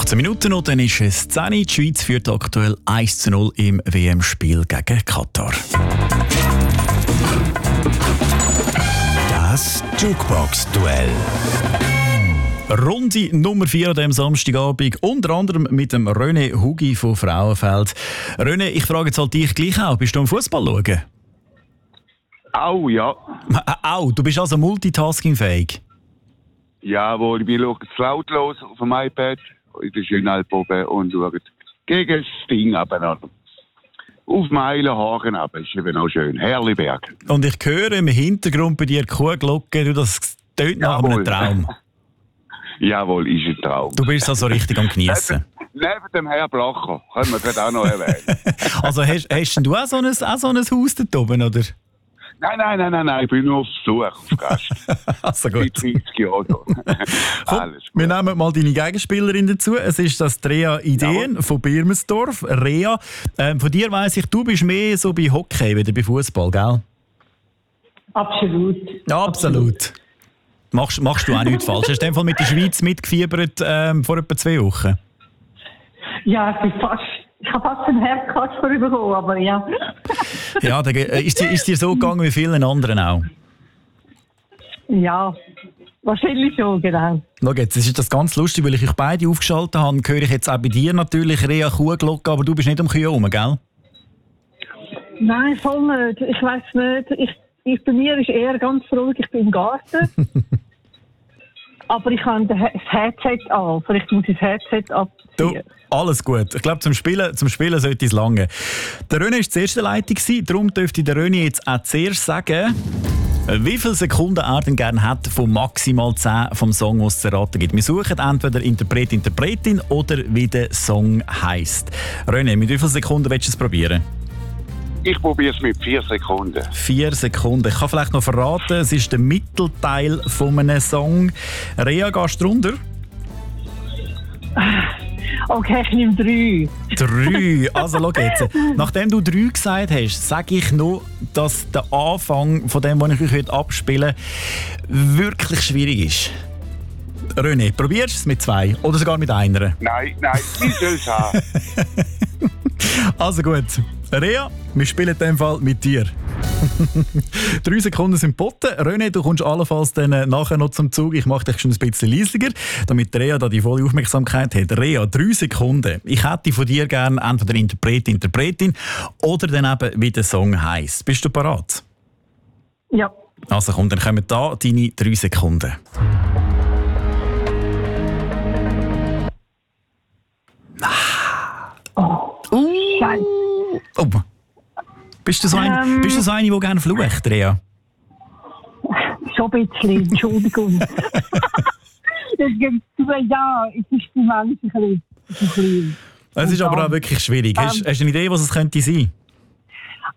18 Minuten und dann ist es 10 Uhr. Die Schweiz führt aktuell 1:0 im WM-Spiel gegen Katar. Das Jukebox-Duell. Runde Nummer 4 an diesem Samstagabend, unter anderem mit dem René Hugi von Frauenfeld. René, ich frage jetzt halt dich gleich auch, bist du am Fußball schauen? Au, ja. Au, du bist also multitaskingfähig? Jawohl, ich schaue es lautlos auf dem iPad in der Schönalp oben und schaue gegen das Ding abeinander. Auf Meilenhaken ab, ist eben auch schön. Herrliberg. Und ich höre im Hintergrund bei dir die Kuhglocke, das tönt nach einem Traum. Jawohl, ist ein Traum. Du bist also richtig am Geniessen. Neben dem Herrn Blacher, können wir das auch noch erwähnen. Also hast du auch so ein Haus dort oben, oder? Nein, ich bin nur auf Besuch, auf Gast. Also gut. Seit 30 Jahren. Komm, wir nehmen mal deine Gegenspielerin dazu. Es ist das Rea Ideen von Birmensdorf. Rea, von dir weiss ich, du bist mehr so bei Hockey wie bei Fußball, gell? Absolut. Ja, absolut. Machst du auch nichts falsch. Hast du in dem Fall mit der Schweiz mitgefiebert vor etwa 2 Wochen? Ja, ich habe fast einen Herzkasper bekommen, aber ja. Ja, ist dir so gegangen wie vielen anderen auch? Ja, wahrscheinlich schon, genau. Schau jetzt, es ist das ganz lustig, weil ich euch beide aufgeschaltet habe, höre ich jetzt auch bei dir natürlich Rea Kuhglocke, aber du bist nicht um Kühe herum, gell? Nein, voll nicht. Ich weiss nicht. Bei mir ist eher ganz ruhig, ich bin im Garten. Aber ich habe das Headset an. Vielleicht muss ich das Headset abziehen. Du, alles gut. Ich glaube, zum Spielen sollte es lange. Der René war die erste Leitung, darum dürfte der René jetzt auch zuerst sagen, wie viele Sekunden er denn gerne hat von maximal 10 vom Song, den es zu erraten gibt. Wir suchen entweder Interpretin oder wie der Song heisst. René, mit wie vielen Sekunden willst du es probieren? Ich probiere es mit 4 Sekunden. 4 Sekunden. Ich kann vielleicht noch verraten, es ist der Mittelteil von einem Song. Rea, gehst du runter? Okay, ich nehme 3. 3. Also schau jetzt. Nachdem du 3 gesagt hast, sage ich noch, dass der Anfang von dem, was ich euch heute abspiele, wirklich schwierig ist. René, probierst du es mit 2 oder sogar mit einer? Nein, ich soll es haben. Also gut. Rea, wir spielen in dem Fall mit dir. 3 Sekunden sind geboten. René, du kommst allenfalls dann nachher noch zum Zug. Ich mache dich schon ein bisschen leisiger, damit Rea da die volle Aufmerksamkeit hat. Rea, 3 Sekunden. Ich hätte von dir gerne entweder Interpretin oder dann eben, wie der Song heisst. Bist du bereit? Ja. Also komm, dann kommen da deine 3 Sekunden. Scheiße. Oh. Bist du so eine, die gerne flucht, Rea? Schon ein bisschen, Entschuldigung. Das gibt ja, es ist die Menschliche. Es ist aber auch wirklich schwierig. Hast du eine Idee, was es könnte sein?